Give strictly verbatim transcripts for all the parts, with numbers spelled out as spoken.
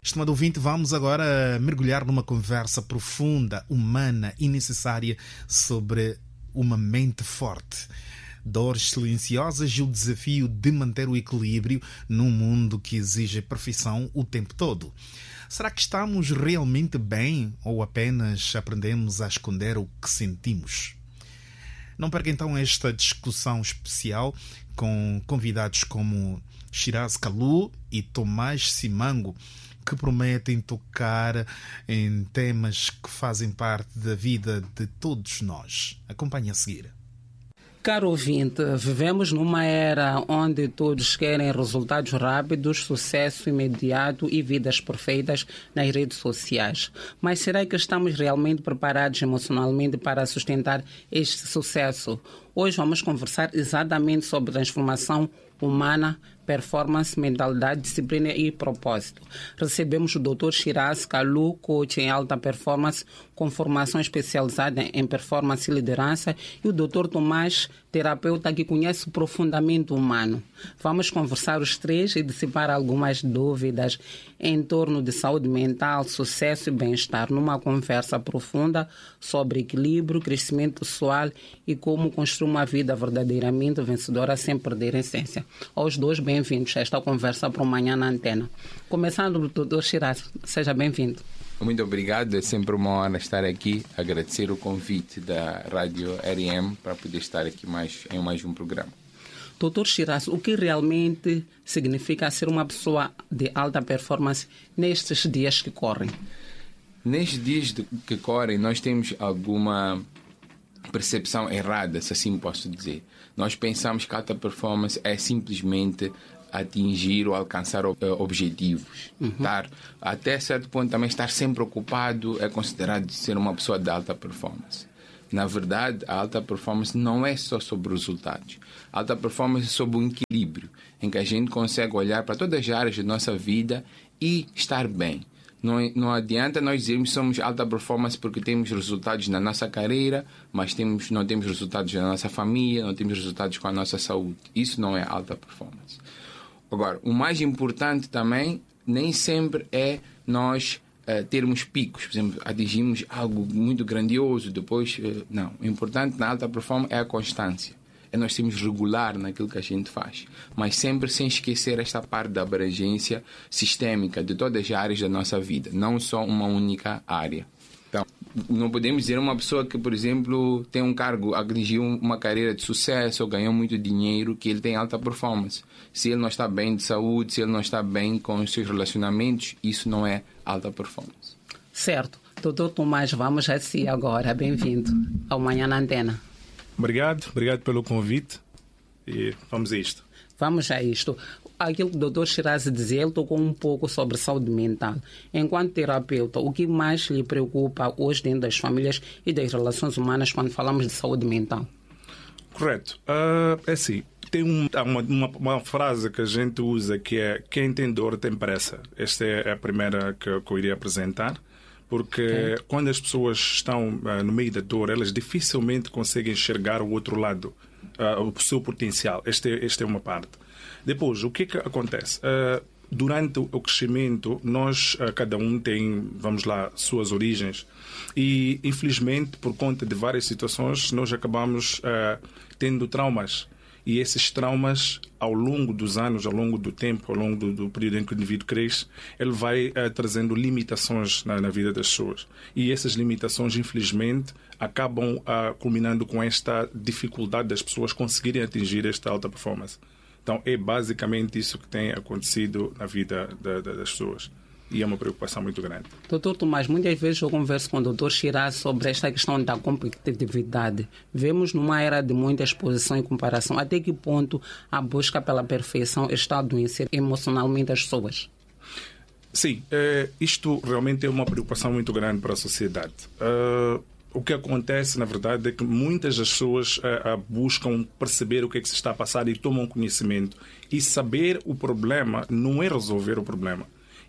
Estimado ouvinte, vamos agora mergulhar numa conversa profunda, humana e necessária sobre uma mente forte. Dores silenciosas e o desafio de manter o equilíbrio num mundo que exige perfeição o tempo todo. Será que estamos realmente bem ou apenas aprendemos a esconder o que sentimos? Não perca então esta discussão especial com convidados como Shiraz Kalu e Tomás Simango, que prometem tocar em temas que fazem parte da vida de todos nós. Acompanhe a seguir. Caro ouvinte, vivemos numa era onde todos querem resultados rápidos, sucesso imediato e vidas perfeitas nas redes sociais. Mas será que estamos realmente preparados emocionalmente para sustentar este sucesso? Hoje vamos conversar exatamente sobre transformação humana, performance, mentalidade, disciplina e propósito. Recebemos o doutor Shiraz Kalu, coach em alta performance, com formação especializada em performance e liderança, e o doutor Tomás, terapeuta que conhece profundamente o humano. Vamos conversar os três e dissipar algumas dúvidas em torno de saúde mental, sucesso e bem-estar, numa conversa profunda sobre equilíbrio, crescimento pessoal e como construir uma vida verdadeiramente vencedora sem perder a essência. Aos dois, bem-vindos a esta conversa para amanhã na antena. Começando do doutor Shiraz, seja bem-vindo. Muito obrigado, é sempre uma honra estar aqui, agradecer o convite da Rádio R M para poder estar aqui mais, em mais um programa. doutor Shiraz, o que realmente significa ser uma pessoa de alta performance nestes dias que correm? Nestes dias que correm, nós temos alguma percepção errada, se assim posso dizer. Nós pensamos que alta performance é simplesmente atingir ou alcançar objetivos. Uhum. Estar, até certo ponto também estar sempre ocupado é considerado ser uma pessoa de alta performance. Na verdade, a alta performance não é só sobre resultados. A alta performance é sobre um equilíbrio, em que a gente consegue olhar para todas as áreas da nossa vida e estar bem. Não, não adianta nós dizermos que somos alta performance porque temos resultados na nossa carreira, mas temos, não temos resultados na nossa família, não temos resultados com a nossa saúde. Isso não é alta performance. Agora, o mais importante também nem sempre é nós uh, termos picos. Por exemplo, atingimos algo muito grandioso, depois... Uh, não. O importante na alta performance é a constância. É nós sermos regular naquilo que a gente faz. Mas sempre sem esquecer esta parte da abrangência sistêmica de todas as áreas da nossa vida. Não só uma única área. Então, não podemos dizer uma pessoa que, por exemplo, tem um cargo, atingiu uma carreira de sucesso ou ganhou muito dinheiro, que ele tem alta performance. Se ele não está bem de saúde, se ele não está bem com os seus relacionamentos, isso não é alta performance. Certo. doutor Tomás, vamos a si agora. Bem-vindo ao Manhã na Antena. Obrigado, obrigado pelo convite e vamos a isto. Vamos a isto. Aquilo que o doutor Shiraz dizia, ele tocou um pouco sobre saúde mental. Enquanto terapeuta, o que mais lhe preocupa hoje dentro das famílias e das relações humanas quando falamos de saúde mental? Correto. Uh, é assim, tem um, uma, uma, uma frase que a gente usa que é: quem tem dor tem pressa. Esta é a primeira que, que eu iria apresentar. Porque é. quando as pessoas estão uh, no meio da dor, elas dificilmente conseguem enxergar o outro lado, uh, o seu potencial. Esta é, esta é uma parte. Depois, o que é que acontece? Uh, durante o crescimento, nós, uh, cada um tem, vamos lá, suas origens. E, infelizmente, por conta de várias situações, nós acabamos uh, tendo traumas. E esses traumas, ao longo dos anos, ao longo do tempo, ao longo do, do período em que o indivíduo cresce, ele vai uh, trazendo limitações na, na vida das pessoas. E essas limitações, infelizmente, acabam uh, culminando com esta dificuldade das pessoas conseguirem atingir esta alta performance. Então, é basicamente isso que tem acontecido na vida da, da, das pessoas. E é uma preocupação muito grande. doutor Tomás, muitas vezes eu converso com o doutor Shiraz sobre esta questão da competitividade. Vemos numa era de muita exposição e comparação. Até que ponto a busca pela perfeição está a adoecer emocionalmente as pessoas? Sim, é, isto realmente é uma preocupação muito grande para a sociedade. Uh, o que acontece, na verdade, é que muitas das pessoas uh, uh, buscam perceber o que é que se está a passar e tomam conhecimento. E saber o problema não é resolver o problema.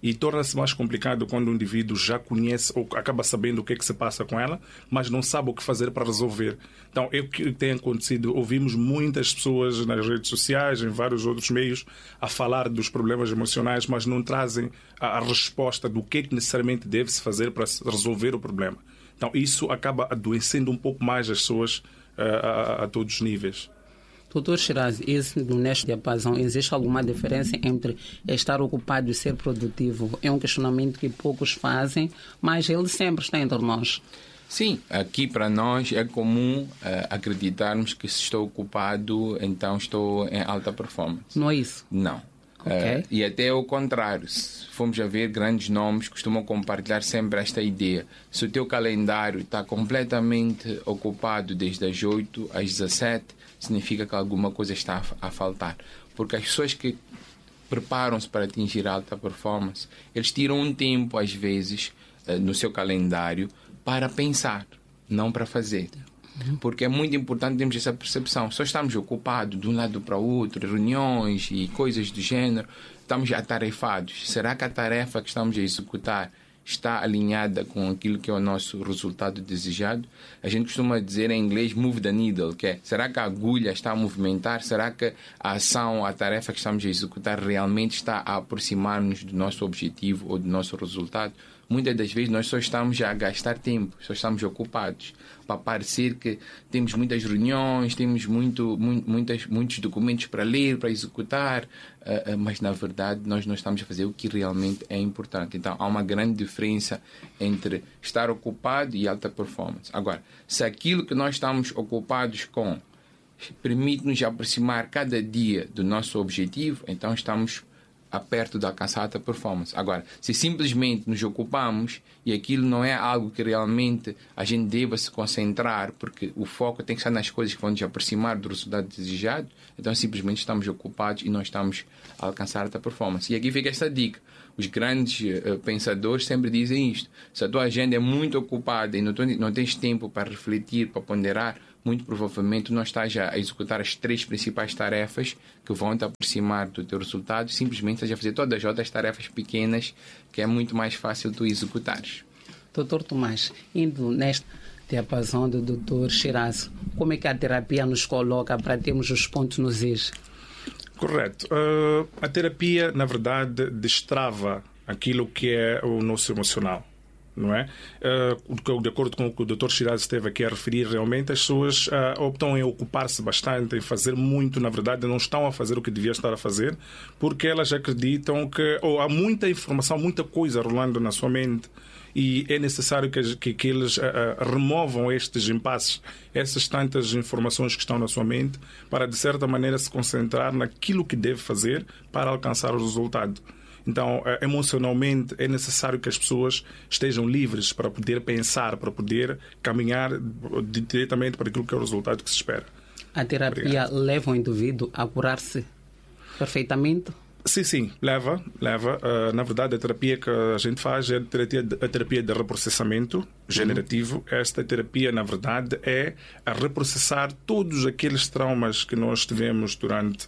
E torna-se mais complicado quando o indivíduo já conhece ou acaba sabendo o que é que se passa com ela, mas não sabe o que fazer para resolver. Então, é o que tem acontecido. Ouvimos muitas pessoas nas redes sociais, em vários outros meios, a falar dos problemas emocionais, mas não trazem a, a resposta do que é que necessariamente deve-se fazer para resolver o problema. Então, isso acaba adoecendo um pouco mais as pessoas a, a, a todos os níveis. doutor Shirazi, esse, neste diapasão, existe alguma diferença entre estar ocupado e ser produtivo? É um questionamento que poucos fazem, mas ele sempre está entre nós. Sim, aqui para nós é comum uh, acreditarmos que se estou ocupado, então estou em alta performance. Não é isso? Não. Okay. Uh, e até o contrário, se formos a ver, grandes nomes costumam compartilhar sempre esta ideia. Se o teu calendário está completamente ocupado desde as oito às dezassete, significa que alguma coisa está a faltar. Porque as pessoas que preparam-se para atingir a alta performance, eles tiram um tempo, às vezes, no seu calendário, para pensar, não para fazer. Porque é muito importante termos essa percepção. Só estamos ocupados de um lado para o outro, reuniões e coisas do gênero, estamos atarefados. Será que a tarefa que estamos a executar está alinhada com aquilo que é o nosso resultado desejado? A gente costuma dizer em inglês move the needle, que é, será que a agulha está a movimentar? Será que a ação, a tarefa que estamos a executar realmente está a aproximar-nos do nosso objetivo ou do nosso resultado? Muitas das vezes nós só estamos a gastar tempo, só estamos ocupados, para parecer que temos muitas reuniões, temos muito, muito, muitas, muitos documentos para ler, para executar, uh, uh, mas na verdade nós não estamos a fazer o que realmente é importante. Então há uma grande diferença entre estar ocupado e alta performance. Agora, se aquilo que nós estamos ocupados com permite-nos aproximar cada dia do nosso objetivo, então estamos a perto de alcançar alta performance. Agora, se simplesmente nos ocupamos e aquilo não é algo que realmente a gente deva se concentrar, porque o foco tem que estar nas coisas que vão nos aproximar do resultado desejado, então simplesmente estamos ocupados e não estamos a alcançar alta performance. E aqui fica esta dica. Os grandes uh, pensadores sempre dizem isto. Se a tua agenda é muito ocupada e não, não tens tempo para refletir, para ponderar, muito provavelmente não estás a executar as três principais tarefas que vão te aproximar do teu resultado, simplesmente estás a fazer todas as outras tarefas pequenas que é muito mais fácil tu executares. doutor Tomás, indo neste diapasão do doutor Shirazi, como é que a terapia nos coloca para termos os pontos nos is? Correto. Uh, a terapia, na verdade, destrava aquilo que é o nosso emocional. Não é? Uh, de acordo com o que o doutor Shirazi esteve aqui a referir, realmente as pessoas uh, optam em ocupar-se bastante, em fazer muito, na verdade não estão a fazer o que deviam estar a fazer, porque elas acreditam que ou há muita informação, muita coisa rolando na sua mente e é necessário que, que, que eles uh, uh, removam estes impasses, essas tantas informações que estão na sua mente, para de certa maneira se concentrar naquilo que deve fazer para alcançar o resultado. Então, emocionalmente, é necessário que as pessoas estejam livres para poder pensar, para poder caminhar diretamente para aquilo que é o resultado que se espera. A terapia Obrigado. Leva o indivíduo a curar-se perfeitamente? Sim, sim, leva. leva. Uh, na verdade, a terapia que a gente faz é a terapia de, a terapia de reprocessamento generativo. Uhum. Esta terapia, na verdade, é a reprocessar todos aqueles traumas que nós tivemos durante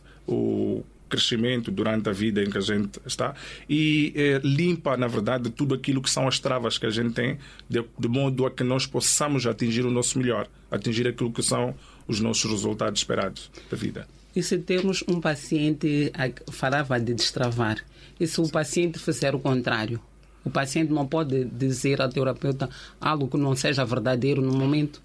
o crescimento, durante a vida em que a gente está, e eh, limpa, na verdade, tudo aquilo que são as travas que a gente tem, de, de modo a que nós possamos atingir o nosso melhor, atingir aquilo que são os nossos resultados esperados da vida. E se temos um paciente, falava de destravar, e se o paciente fizer o contrário? O paciente não pode dizer ao terapeuta algo que não seja verdadeiro no momento?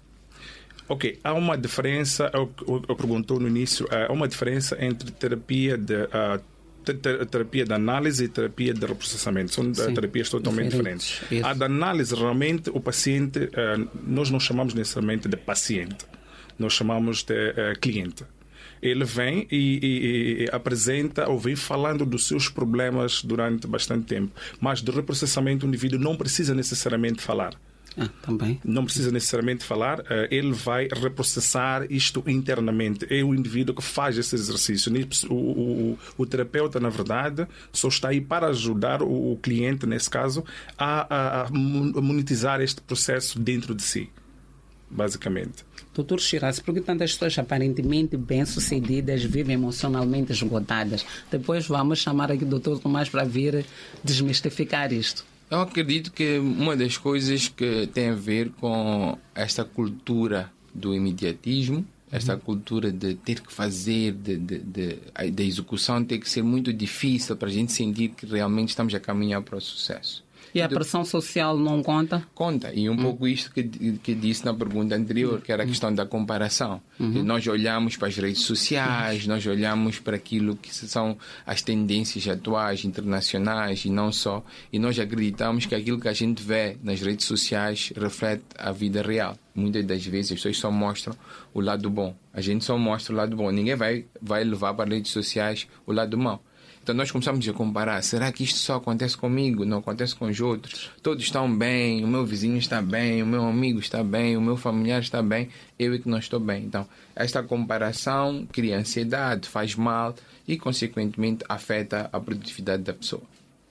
Ok, há uma diferença, eu, eu, eu perguntou no início, há uma diferença entre terapia de, uh, ter, terapia de análise e terapia de reprocessamento. São Sim, terapias totalmente diferentes. diferentes. A de análise, realmente, o paciente, uh, nós não chamamos necessariamente de paciente, nós chamamos de uh, cliente. Ele vem e, e, e apresenta ou vem falando dos seus problemas durante bastante tempo. Mas de reprocessamento, o indivíduo não precisa necessariamente falar. Ah, também. Não precisa necessariamente falar, ele vai reprocessar isto internamente. É o indivíduo que faz esse exercício. O, o, o terapeuta, na verdade, só está aí para ajudar o, o cliente, nesse caso, a, a, a monetizar este processo dentro de si. basicamente. Doutor Shiraz, porque tantas pessoas aparentemente bem-sucedidas vivem emocionalmente esgotadas? Depois vamos chamar aqui o doutor Tomás para vir desmistificar isto. Eu acredito que uma das coisas que tem a ver com esta cultura do imediatismo, esta uhum. cultura de ter que fazer, de, de, de, de execução ter que ser muito difícil para a gente sentir que realmente estamos a caminhar para o sucesso. E a pressão social não conta? Conta. E um hum. pouco isto que, que disse na pergunta anterior, que era a questão da comparação. Uhum. Nós olhamos para as redes sociais, nós olhamos para aquilo que são as tendências atuais, internacionais e não só, e nós acreditamos que aquilo que a gente vê nas redes sociais reflete a vida real. Muitas das vezes as pessoas só mostram o lado bom. A gente só mostra o lado bom. Ninguém vai, vai levar para as redes sociais o lado mau. Então nós começamos a comparar, será que isto só acontece comigo, não acontece com os outros? Todos estão bem, o meu vizinho está bem, o meu amigo está bem, o meu familiar está bem, eu é que não estou bem. Então esta comparação cria ansiedade, faz mal e consequentemente afeta a produtividade da pessoa.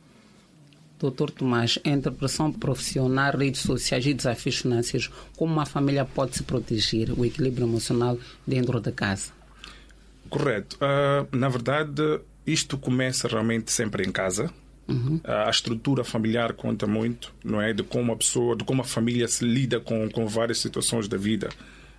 doutor Tomás, entre pressão profissional, redes sociais e desafios financeiros, como uma família pode se proteger o equilíbrio emocional dentro da casa? Correto. Uh, na verdade, isto começa realmente sempre em casa. Uhum. A estrutura familiar conta muito, não é? De como a pessoa, de como a família se lida com, com várias situações da vida.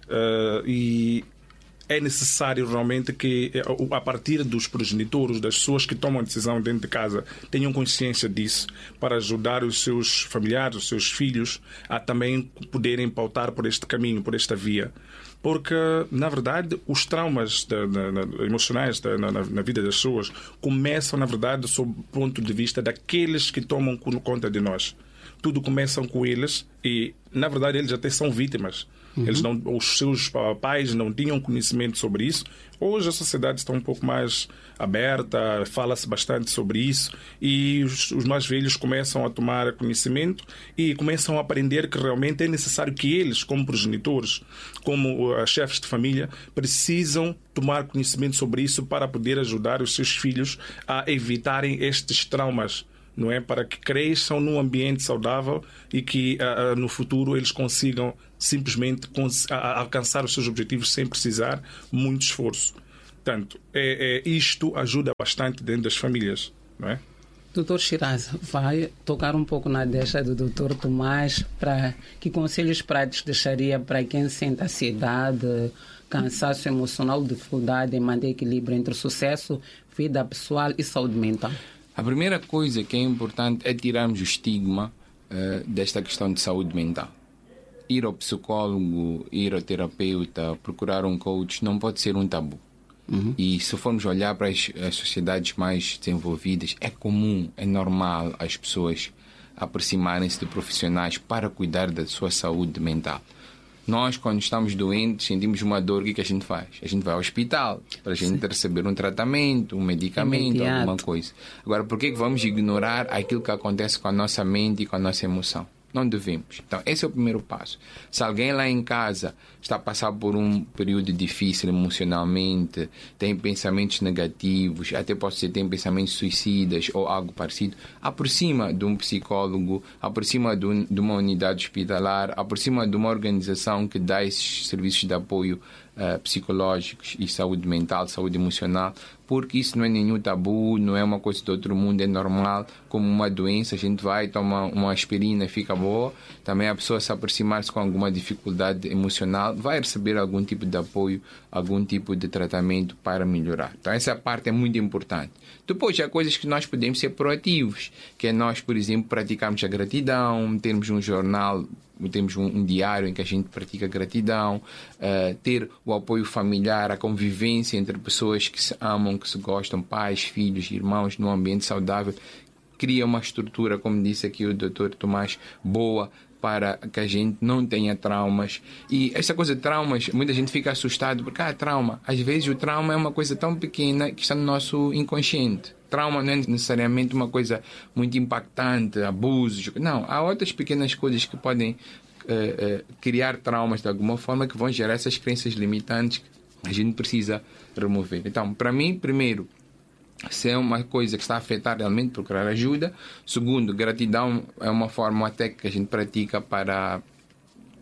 Uh, e é necessário realmente que, a partir dos progenitores, das pessoas que tomam a decisão dentro de casa, tenham consciência disso para ajudar os seus familiares, os seus filhos, a também poderem pautar por este caminho, por esta via. Porque, na verdade, os traumas da, da, da, emocionais da, na, na vida das pessoas começam, na verdade, sob o ponto de vista daqueles que tomam conta de nós. Tudo começa com eles e, na verdade, eles até são vítimas. Uhum. Eles não, os seus pais não tinham conhecimento sobre isso. Hoje a sociedade está um pouco mais aberta, fala-se bastante sobre isso e os, os mais velhos começam a tomar conhecimento e começam a aprender que realmente é necessário que eles, como progenitores, como uh, chefes de família, precisam tomar conhecimento sobre isso para poder ajudar os seus filhos a evitarem estes traumas, não é? Para que cresçam num ambiente saudável e que uh, no futuro eles consigam simplesmente cons- a- alcançar os seus objetivos sem precisar muito esforço. Portanto, é, é, isto ajuda bastante dentro das famílias, não é? doutor Shiraz, vai tocar um pouco na deixa do doutor Tomás, para que conselhos práticos deixaria para quem sente ansiedade, cansaço emocional, dificuldade em manter equilíbrio entre sucesso, vida pessoal e saúde mental? A primeira coisa que é importante é tirarmos o estigma uh, desta questão de saúde mental. Ir ao psicólogo, ir ao terapeuta, procurar um coach não pode ser um tabu. Uhum. E se formos olhar para as, as sociedades mais desenvolvidas, é comum, é normal as pessoas aproximarem-se de profissionais para cuidar da sua saúde mental. Nós, quando estamos doentes, sentimos uma dor, o que, que a gente faz? A gente vai ao hospital para a gente Sim. receber um tratamento, um medicamento, Imediato. alguma coisa. Agora, por que, que vamos ignorar aquilo que acontece com a nossa mente e com a nossa emoção? Não devemos. Então, esse é o primeiro passo. Se alguém lá em casa está a passar por um período difícil emocionalmente, tem pensamentos negativos, até pode ser tem pensamentos suicidas ou algo parecido, aproxima de um psicólogo, aproxima de, um, de uma unidade hospitalar, aproxima de uma organização que dá esses serviços de apoio uh, psicológicos e saúde mental, saúde emocional, porque isso não é nenhum tabu, não é uma coisa do outro mundo, é normal, como uma doença, a gente vai, toma uma aspirina e fica boa. Também a pessoa se aproximar-se com alguma dificuldade emocional, vai receber algum tipo de apoio, algum tipo de tratamento para melhorar. Então essa parte é muito importante. Depois há coisas que nós podemos ser proativos, que é nós, por exemplo, praticarmos a gratidão, termos um jornal, temos um, um diário em que a gente pratica gratidão, uh, ter o apoio familiar, a convivência entre pessoas que se amam, que se gostam, pais, filhos, irmãos, num ambiente saudável, cria uma estrutura, como disse aqui o doutor Tomás, boa para que a gente não tenha traumas. E essa coisa de traumas, muita gente fica assustado porque, ah, trauma. Às vezes o trauma é uma coisa tão pequena que está no nosso inconsciente. Trauma não é necessariamente uma coisa muito impactante, abusos. Não, há outras pequenas coisas que podem uh, uh, criar traumas de alguma forma que vão gerar essas crenças limitantes que a gente precisa remover. Então, para mim, primeiro, se é uma coisa que está a afetar realmente, procurar ajuda. Segundo, gratidão é uma forma até que a gente pratica para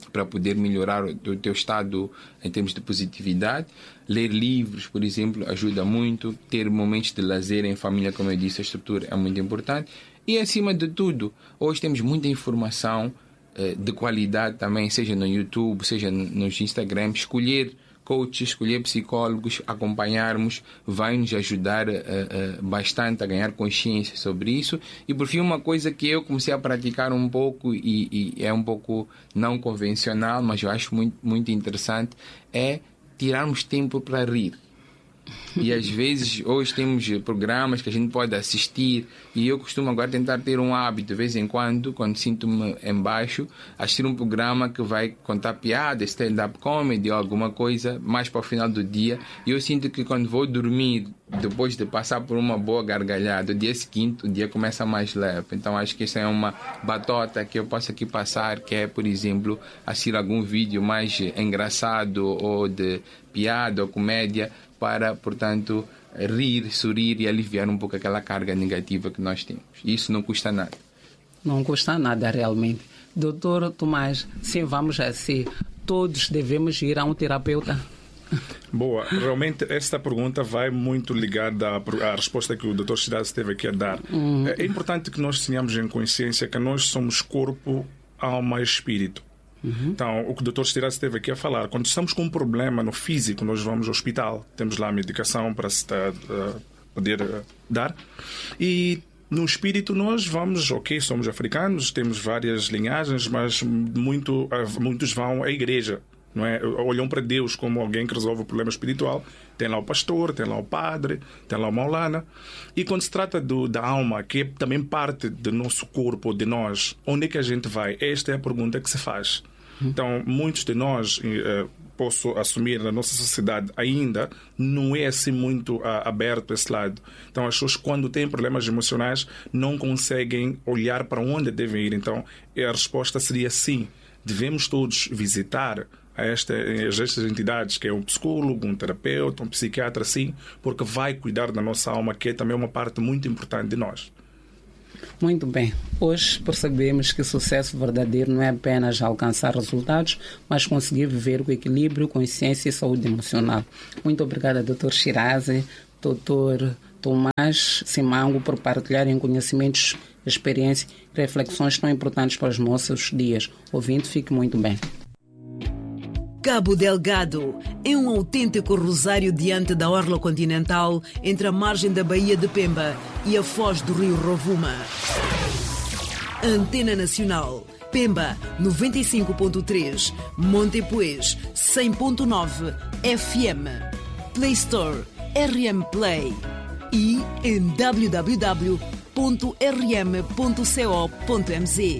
para poder melhorar o teu estado em termos de positividade. Ler livros, por exemplo, ajuda muito. Ter momentos de lazer em família, como eu disse, a estrutura é muito importante. E, acima de tudo, hoje temos muita informação eh, de qualidade também, seja no YouTube, seja nos Instagram. Escolher coaches, escolher psicólogos, acompanharmos, vai nos ajudar uh, uh, bastante a ganhar consciência sobre isso. E por fim, uma coisa que eu comecei a praticar um pouco e, e é um pouco não convencional, mas eu acho muito, muito interessante, é tirarmos tempo para rir. E às vezes hoje temos programas que a gente pode assistir, e eu costumo agora tentar ter um hábito de vez em quando, quando sinto-me em baixo, assistir um programa que vai contar piada, stand-up comedy ou alguma coisa mais para o final do dia. E eu sinto que quando vou dormir, depois de passar por uma boa gargalhada, o dia seguinte o dia começa mais leve. Então acho que essa é uma batota que eu posso aqui passar, que é, por exemplo, assistir algum vídeo mais engraçado ou de piada ou comédia, para, portanto, rir, sorrir e aliviar um pouco aquela carga negativa que nós temos. Isso não custa nada. Não custa nada, realmente. Doutor Tomás, sim, vamos assim. Todos devemos ir a um terapeuta? Boa. Realmente, esta pergunta vai muito ligada à, à resposta que o doutor Shiraz esteve aqui a dar. Uhum. É importante que nós tenhamos em consciência que nós somos corpo, alma e espírito. Uhum. Então, o que o doutor Shiraz esteve aqui a falar, quando estamos com um problema no físico, nós vamos ao hospital, temos lá a medicação para se uh, poder uh, dar, e no espírito nós vamos, ok, somos africanos, temos várias linhagens, mas muito, uh, muitos vão à igreja, não é? Olham para Deus como alguém que resolve o problema espiritual. Tem lá o pastor, tem lá o padre, tem lá o maulana. E quando se trata do, da alma, que é também parte do nosso corpo, de nós, onde é que a gente vai? Esta é a pergunta que se faz. Então, muitos de nós, eh, posso assumir, na nossa sociedade ainda, não é assim muito ah, aberto esse lado. Então, as pessoas, quando têm problemas emocionais, não conseguem olhar para onde devem ir. Então, a resposta seria sim. Devemos todos visitar a esta, estas entidades, que é um psicólogo, um terapeuta, um psiquiatra, sim, porque vai cuidar da nossa alma, que é também uma parte muito importante de nós. Muito bem. Hoje percebemos que sucesso verdadeiro não é apenas alcançar resultados, mas conseguir viver com equilíbrio, consciência e saúde emocional. Muito obrigada, doutor Shiraz, doutor Tomás Simango, por partilharem conhecimentos, experiências e reflexões tão importantes para os nossos dias. Ouvinte, fique muito bem. Cabo Delgado é um autêntico rosário diante da orla continental, entre a margem da Baía de Pemba e a foz do rio Rovuma. Antena Nacional, Pemba noventa e cinco ponto três, Montepuez cem ponto nove F M, Play Store, R M Play e em w w w ponto r m ponto co ponto m z.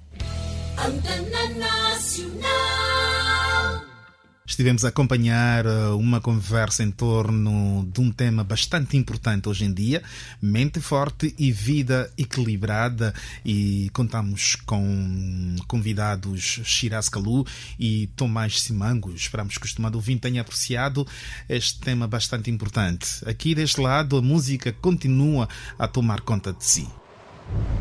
Antena Nacional. Estivemos a acompanhar uma conversa em torno de um tema bastante importante hoje em dia, mente forte e vida equilibrada, e contamos com convidados Shiraz Kalu e Tomás Simango. Esperamos que o estimado ouvinte tenha apreciado este tema bastante importante. Aqui deste lado, a música continua a tomar conta de si.